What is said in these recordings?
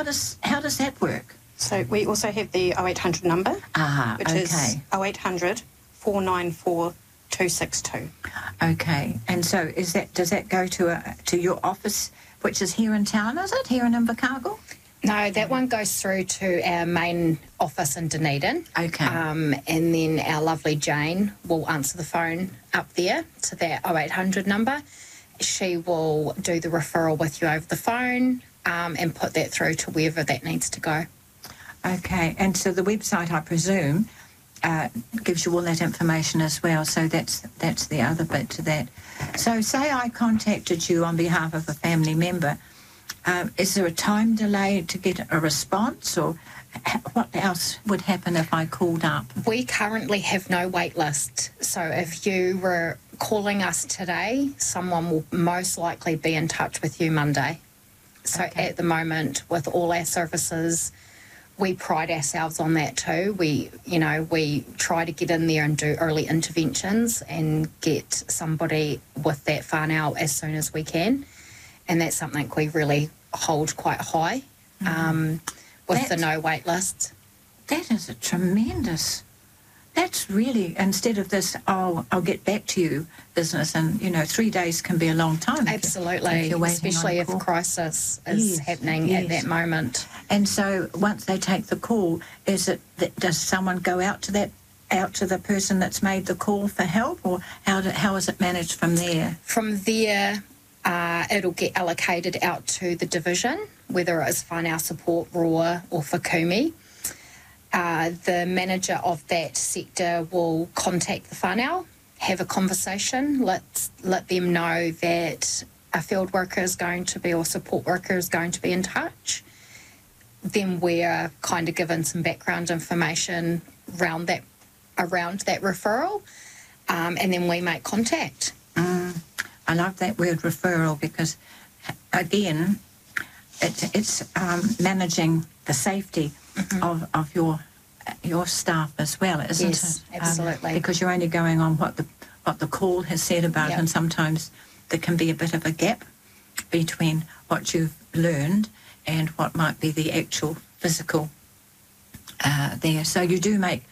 does that work? So we also have the 0800 number, which is 0800 494 262. Okay, and so does that go to your office, which is here in town, is it, here in Invercargill? No, that one goes through to our main office in Dunedin. Okay. And then our lovely Jane will answer the phone up there to that 0800 number. She will do the referral with you over the phone and put that through to wherever that needs to go. Okay, and so the website, I presume, gives you all that information as well, so that's the other bit to that. So say I contacted you on behalf of a family member, is there a time delay to get a response, or what else would happen if I called up? We currently have no wait list, so if you were calling us today, someone will most likely be in touch with you Monday. So At the moment, with all our services, we pride ourselves on that too. We try to get in there and do early interventions and get somebody with that whānau as soon as we can. And that's something we really hold quite high with the no wait list. That is a tremendous... That's really, instead of this, I'll get back to you business, and, 3 days can be a long time. Absolutely, especially if crisis is happening at that moment. And so once they take the call, does someone go out to the person that's made the call for help, or how is it managed from there? From there, it'll get allocated out to the division, whether it's whānau support, roar, or whakumi. The manager of that sector will contact the whānau, have a conversation, let them know that a field worker is going to be, or support worker is going to be in touch. Then we're kind of given some background information around that referral, and then we make contact. I love that word referral, because, again, it's managing the safety of your staff as well, isn't it? Yes, absolutely. Because you're only going on what the call has said about, and sometimes there can be a bit of a gap between what you've learned and what might be the actual physical there. So you do make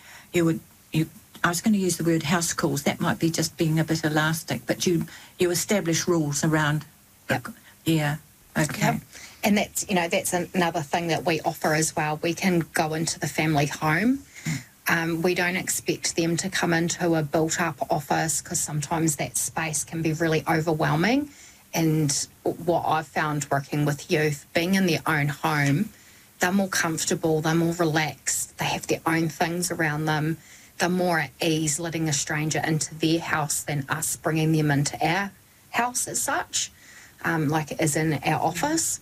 I was going to use the word house calls. That might be just being a bit elastic, but you establish rules around. Yeah. Okay. Yep. And that's another thing that we offer as well. We can go into the family home. We don't expect them to come into a built-up office, because sometimes that space can be really overwhelming. And what I've found working with youth, being in their own home, they're more comfortable, they're more relaxed, they have their own things around them, they're more at ease letting a stranger into their house than us bringing them into our house as such, like it is in our office.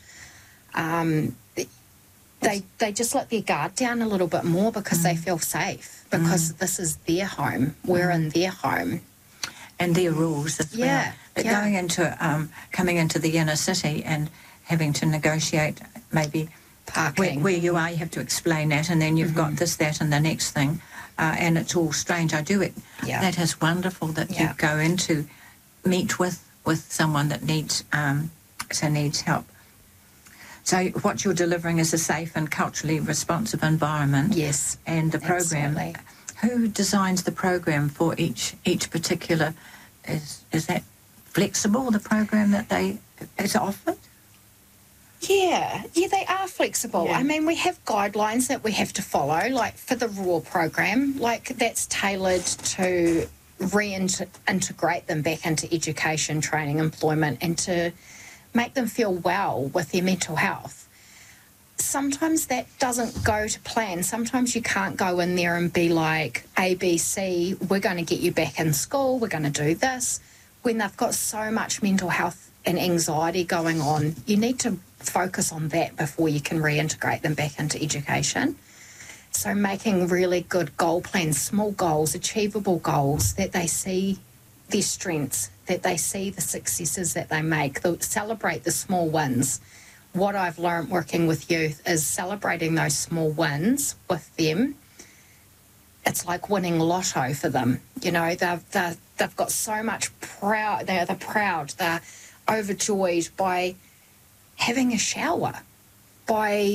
They just let their guard down a little bit more, because they feel safe, because this is their home. We're in their home. And their rules as well. But coming into the inner city and having to negotiate maybe parking. Where you are, you have to explain that, and then you've got this, that, and the next thing, and it's all strange. I do it. Yeah. That is wonderful that you go in to meet with someone that needs help. So what you're delivering is a safe and culturally responsive environment. Yes. And the program. Absolutely. Who designs the program for each particular? Is that flexible, the program that is offered? Yeah, they are flexible. Yeah. I mean, we have guidelines that we have to follow, like for the RAW program, like that's tailored to reintegrate them back into education, training, employment, and to make them feel well with their mental health. Sometimes that doesn't go to plan. Sometimes you can't go in there and be like, A, B, C, we're going to get you back in school, we're going to do this. When they've got so much mental health and anxiety going on, you need to focus on that before you can reintegrate them back into education. So making really good goal plans, small goals, achievable goals, that they see their strengths, that they see the successes that they make, celebrate the small wins. What I've learned working with youth is celebrating those small wins with them. It's like winning lotto for them. You know, they've got so much proud. They're proud. They're overjoyed by having a shower, by